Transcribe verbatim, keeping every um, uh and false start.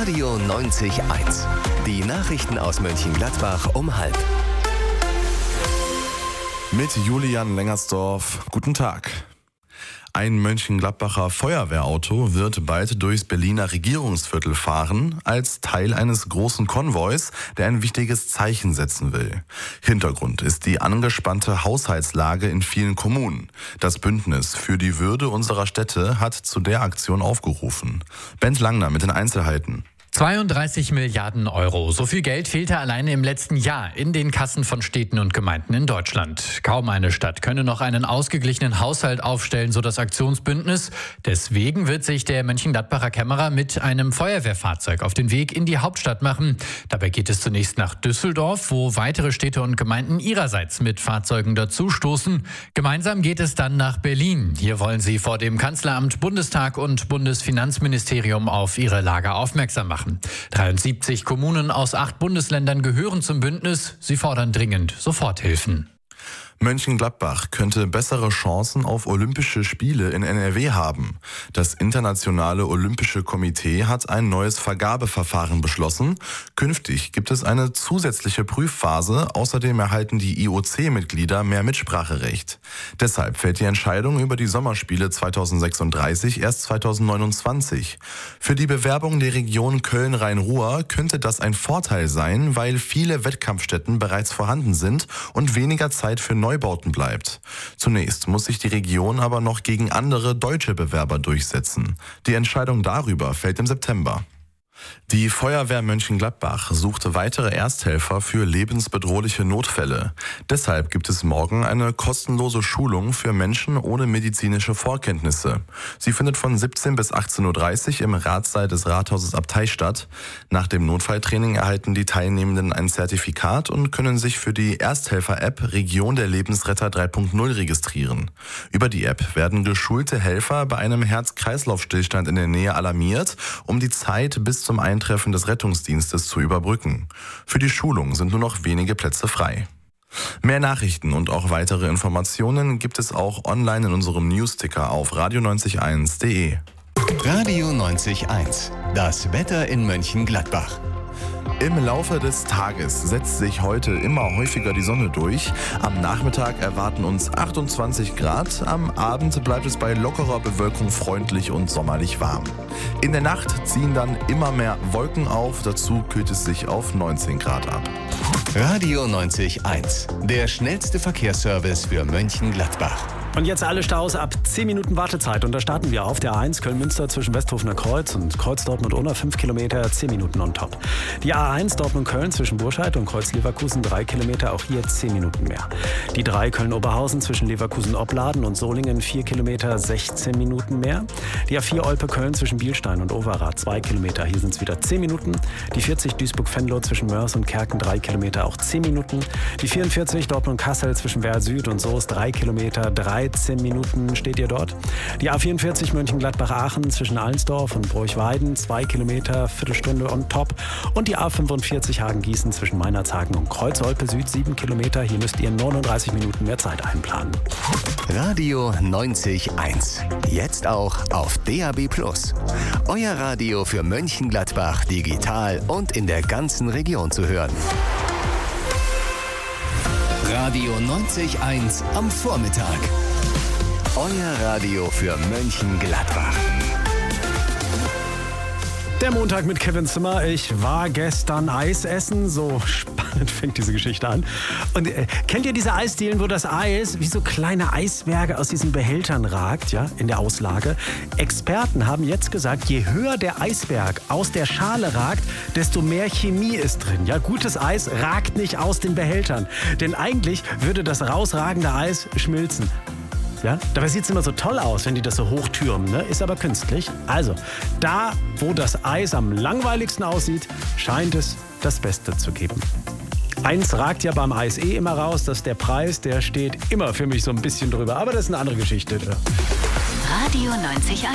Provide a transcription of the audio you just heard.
Radio neunzig Komma eins. Die Nachrichten aus Mönchengladbach um halb. Mit Julian Lengersdorf. Guten Tag. Ein Mönchengladbacher Feuerwehrauto wird bald durchs Berliner Regierungsviertel fahren, als Teil eines großen Konvois, der ein wichtiges Zeichen setzen will. Hintergrund ist die angespannte Haushaltslage in vielen Kommunen. Das Bündnis für die Würde unserer Städte hat zu der Aktion aufgerufen. Bent Langner mit den Einzelheiten. zweiunddreißig Milliarden Euro. So viel Geld fehlte alleine im letzten Jahr in den Kassen von Städten und Gemeinden in Deutschland. Kaum eine Stadt könne noch einen ausgeglichenen Haushalt aufstellen, so das Aktionsbündnis. Deswegen wird sich der Mönchengladbacher Kämmerer mit einem Feuerwehrfahrzeug auf den Weg in die Hauptstadt machen. Dabei geht es zunächst nach Düsseldorf, wo weitere Städte und Gemeinden ihrerseits mit Fahrzeugen dazustoßen. Gemeinsam geht es dann nach Berlin. Hier wollen sie vor dem Kanzleramt, Bundestag und Bundesfinanzministerium auf ihre Lage aufmerksam machen. dreiundsiebzig Kommunen aus acht Bundesländern gehören zum Bündnis. Sie fordern dringend Soforthilfen. Mönchengladbach könnte bessere Chancen auf Olympische Spiele in N R W haben. Das Internationale Olympische Komitee hat ein neues Vergabeverfahren beschlossen. Künftig gibt es eine zusätzliche Prüfphase. Außerdem erhalten die I O C-Mitglieder mehr Mitspracherecht. Deshalb fällt die Entscheidung über die Sommerspiele zweitausendsechsunddreißig erst zweitausendneunundzwanzig. Für die Bewerbung der Region Köln-Rhein-Ruhr könnte das ein Vorteil sein, weil viele Wettkampfstätten bereits vorhanden sind und weniger Zeit für Neubauten bleibt. Zunächst muss sich die Region aber noch gegen andere deutsche Bewerber durchsetzen. Die Entscheidung darüber fällt im September. Die Feuerwehr Mönchengladbach sucht weitere Ersthelfer für lebensbedrohliche Notfälle. Deshalb gibt es morgen eine kostenlose Schulung für Menschen ohne medizinische Vorkenntnisse. Sie findet von siebzehn bis achtzehn Uhr dreißig im Ratssaal des Rathauses Abtei statt. Nach dem Notfalltraining erhalten die Teilnehmenden ein Zertifikat und können sich für die Ersthelfer-App Region der Lebensretter drei Punkt null registrieren. Über die App werden geschulte Helfer bei einem Herz-Kreislauf-Stillstand in der Nähe alarmiert, um die Zeit bis zum Eintreffen des Rettungsdienstes zu überbrücken. Für die Schulung sind nur noch wenige Plätze frei. Mehr Nachrichten und auch weitere Informationen gibt es auch online in unserem Newsticker auf radio neunzig Komma eins punkt de. Radio neunzig Komma eins. Das Wetter in Mönchengladbach. Im Laufe des Tages setzt sich heute immer häufiger die Sonne durch. Am Nachmittag erwarten uns achtundzwanzig Grad. Am Abend bleibt es bei lockerer Bewölkung freundlich und sommerlich warm. In der Nacht ziehen dann immer mehr Wolken auf. Dazu kühlt es sich auf neunzehn Grad ab. Radio neunzig Komma eins. Der schnellste Verkehrsservice für Mönchengladbach. Und jetzt alle Staus ab zehn Minuten Wartezeit. Und da starten wir auf der A eins Köln-Münster zwischen Westhofener Kreuz und Kreuz Dortmund-Unna fünf Kilometer, zehn Minuten on top. Die A eins Dortmund-Köln zwischen Burscheid und Kreuz-Leverkusen drei Kilometer, auch hier zehn Minuten mehr. Die drei Köln-Oberhausen zwischen Leverkusen-Opladen und Solingen vier Kilometer, sechzehn Minuten mehr. Die A vier Olpe-Köln zwischen Bielstein und Overath zwei Kilometer, hier sind es wieder zehn Minuten. Die vierzig Duisburg-Venlo zwischen Mörs und Kerken drei Kilometer, auch zehn Minuten. Die vierundvierzig Dortmund-Kassel zwischen Werl Süd und Soest drei Kilometer, dreizehn Minuten steht ihr dort. Die A vierundvierzig Mönchengladbach-Aachen zwischen Allensdorf und Broich-Weiden zwei Kilometer, Viertelstunde on top. Und die A fünfundvierzig Hagen-Gießen zwischen Meinerzhagen und Kreuz-Olpe Süd sieben Kilometer. Hier müsst ihr neununddreißig Minuten mehr Zeit einplanen. Radio neunzig Komma eins. Jetzt auch auf D A B plus. Euer Radio für Mönchengladbach digital und in der ganzen Region zu hören. Radio neunzig Komma eins am Vormittag. Euer Radio für Mönchengladbach. Der Montag mit Kevin Zimmer. Ich war gestern Eis essen. So spannend fängt diese Geschichte an. Und äh, kennt ihr diese Eisdielen, wo das Eis wie so kleine Eisberge aus diesen Behältern ragt, ja, in der Auslage? Experten haben jetzt gesagt, je höher der Eisberg aus der Schale ragt, desto mehr Chemie ist drin. Ja, gutes Eis ragt nicht aus den Behältern. Denn eigentlich würde das rausragende Eis schmilzen. Ja? Dabei sieht es immer so toll aus, wenn die das so hochtürmen, ne? Ist aber künstlich. Also, da, wo das Eis am langweiligsten aussieht, scheint es das Beste zu geben. Eins ragt ja beim Eis eh immer raus, dass der Preis, der steht immer für mich so ein bisschen drüber. Aber das ist eine andere Geschichte. Radio neunzig Komma eins